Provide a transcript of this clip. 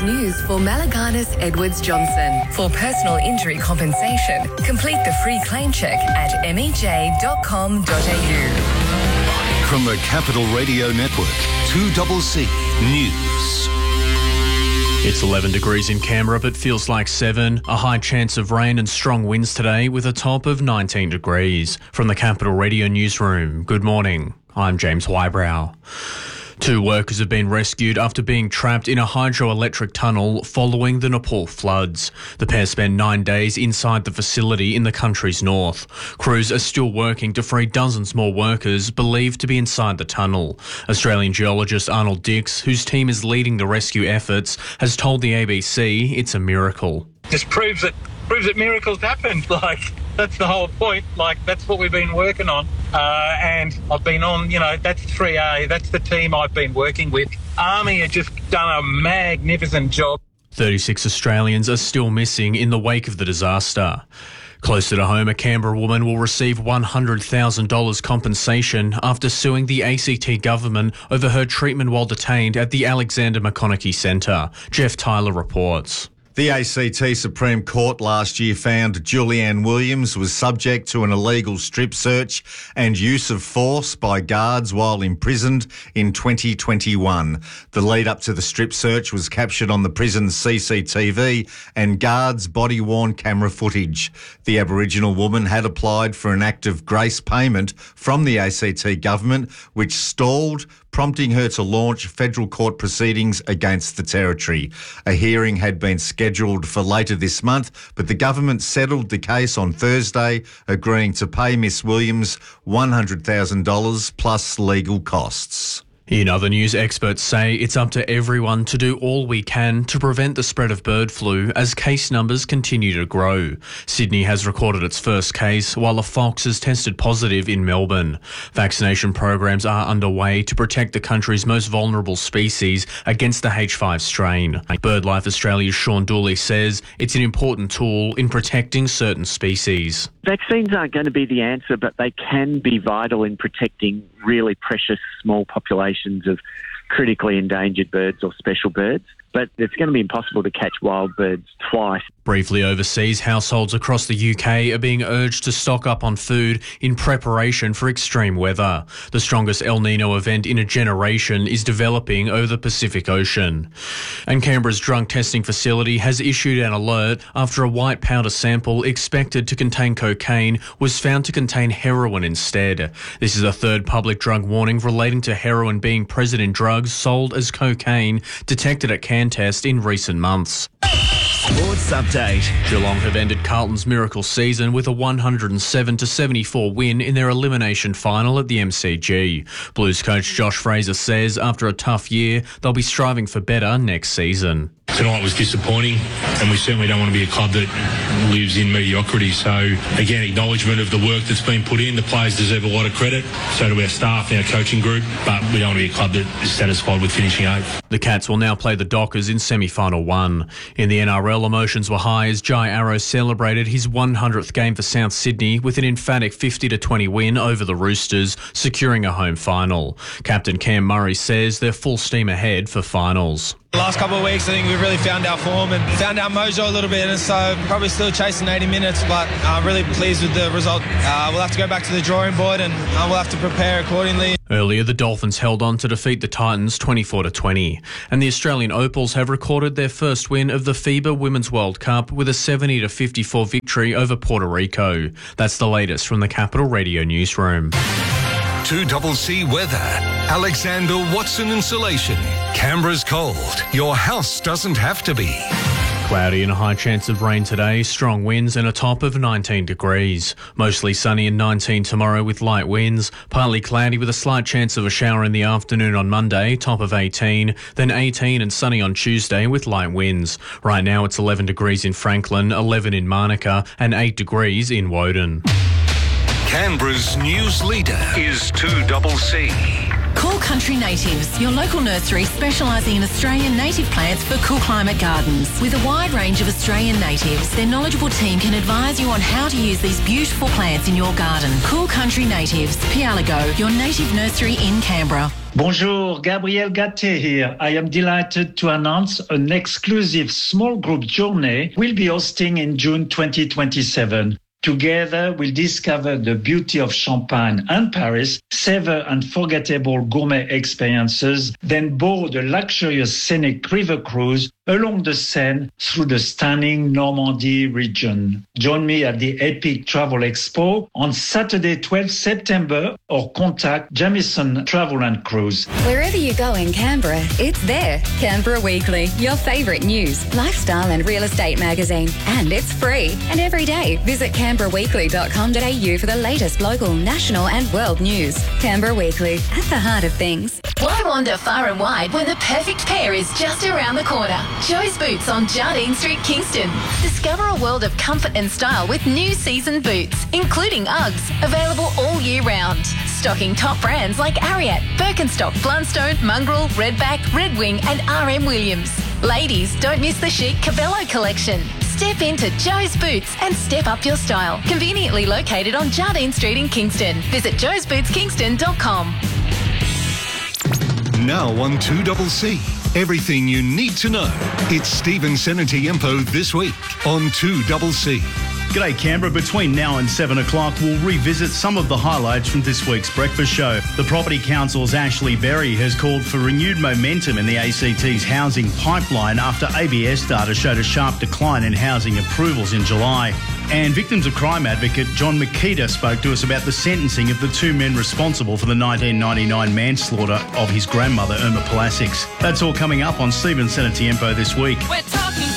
news for Malaganas Edwards Johnson. For personal injury compensation, complete the free claim check at mej.com.au. From the Capital Radio Network, 2CC News. It's 11 degrees in Canberra, but feels like 7. A high chance of rain and strong winds today with a top of 19 degrees. From the Capital Radio Newsroom, good morning. I'm James Wybrow. 2 workers have been rescued after being trapped in a hydroelectric tunnel following the Nepal floods. The pair spent 9 days inside the facility in the country's north. Crews are still working to free dozens more workers believed to be inside the tunnel. Australian geologist Arnold Dix, whose team is leading the rescue efforts, has told the ABC it's a miracle. Just proves that miracles happen. That's the whole point. That's what we've been working on. And I've been on, that's 3A. That's the team I've been working with. Army have just done a magnificent job. 36 Australians are still missing in the wake of the disaster. Closer to home, a Canberra woman will receive $100,000 compensation after suing the ACT government over her treatment while detained at the Alexander McConaughey Centre. Jeff Tyler reports. The ACT Supreme Court last year found Julianne Williams was subject to an illegal strip search and use of force by guards while imprisoned in 2021. The lead up to the strip search was captured on the prison's CCTV and guards' body-worn camera footage. The Aboriginal woman had applied for an act of grace payment from the ACT government, which stalled, prompting her to launch federal court proceedings against the Territory. A hearing had been scheduled for later this month, but the government settled the case on Thursday, agreeing to pay Miss Williams $100,000 plus legal costs. In other news, experts say it's up to everyone to do all we can to prevent the spread of bird flu as case numbers continue to grow. Sydney has recorded its first case, while a fox has tested positive in Melbourne. Vaccination programs are underway to protect the country's most vulnerable species against the H5 strain. BirdLife Australia's Sean Dooley says it's an important tool in protecting certain species. Vaccines aren't going to be the answer, but they can be vital in protecting really precious small populations of critically endangered birds or special birds. But it's going to be impossible to catch wild birds twice. Briefly overseas, households across the UK are being urged to stock up on food in preparation for extreme weather. The strongest El Nino event in a generation is developing over the Pacific Ocean. And Canberra's drug testing facility has issued an alert after a white powder sample expected to contain cocaine was found to contain heroin instead. This is a third public drug warning relating to heroin being present in drugs sold as cocaine detected at CanTest in recent months. Sports Update. Geelong have ended Carlton's miracle season with a 107-74 win in their elimination final at the MCG. Blues coach Josh Fraser says after a tough year, they'll be striving for better next season. Tonight was disappointing, and we certainly don't want to be a club that lives in mediocrity. So, again, acknowledgement of the work that's been put in. The players deserve a lot of credit, so do our staff and our coaching group, but we don't want to be a club that is satisfied with finishing 8th. The Cats will now play the Dockers in semi-final 1. In the NRL, emotions were high as Jai Arrow celebrated his 100th game for South Sydney with an emphatic 50-20 win over the Roosters, securing a home final. Captain Cam Murray says they're full steam ahead for finals. The last couple of weeks, I think we've really found our form and found our mojo a little bit, and so probably still chasing 80 minutes, but I'm really pleased with the result. We'll have to go back to the drawing board and we'll have to prepare accordingly. Earlier, the Dolphins held on to defeat the Titans 24-20, and the Australian Opals have recorded their first win of the FIBA Women's World Cup with a 70-54 victory over Puerto Rico. That's the latest from the Capital Radio Newsroom. 2CC weather. Alexander Watson Insulation. Canberra's cold. Your house doesn't have to be. Cloudy and a high chance of rain today, strong winds and a top of 19 degrees. Mostly sunny and 19 tomorrow with light winds. Partly cloudy with a slight chance of a shower in the afternoon on Monday, top of 18. Then 18 and sunny on Tuesday with light winds. Right now it's 11 degrees in Franklin, 11 in Manuka and 8 degrees in Woden. Canberra's news leader is 2CC. Cool Country Natives, your local nursery specialising in Australian native plants for cool climate gardens. With a wide range of Australian natives, their knowledgeable team can advise you on how to use these beautiful plants in your garden. Cool Country Natives, Pialago, your native nursery in Canberra. Bonjour, Gabriel Gatté here. I am delighted to announce an exclusive small group journey we'll be hosting in June 2027. Together, we'll discover the beauty of Champagne and Paris, savor unforgettable gourmet experiences, then board a luxurious scenic river cruise along the Seine through the stunning Normandy region. Join me at the Epic Travel Expo on Saturday, 12 September, or contact Jamieson Travel and Cruise. Wherever you go in Canberra, it's there. Canberra Weekly, your favourite news, lifestyle and real estate magazine. And it's free. And every day, visit canberraweekly.com.au for the latest local, national and world news. Canberra Weekly, at the heart of things. Why wander far and wide when the perfect pair is just around the corner? Joe's Boots on Jardine Street, Kingston. Discover a world of comfort and style with new season boots, including Uggs, available all year round. Stocking top brands like Ariat, Birkenstock, Blundstone, Mongrel, Redback, Red Wing and RM Williams. Ladies, don't miss the chic Cabello collection. Step into Joe's Boots and step up your style. Conveniently located on Jardine Street in Kingston. Visit joesbootskingston.com. Now on 2CC. Everything you need to know. It's Stephen Senatiempo this week on 2CC. G'day Canberra. Between now and 7 o'clock, we'll revisit some of the highlights from this week's breakfast show. The Property Council's Ashley Berry has called for renewed momentum in the ACT's housing pipeline after ABS data showed a sharp decline in housing approvals in July. And victims of crime advocate John Makita spoke to us about the sentencing of the two men responsible for the 1999 manslaughter of his grandmother, Irma Plasix. That's all coming up on Stephen Senatiempo this week.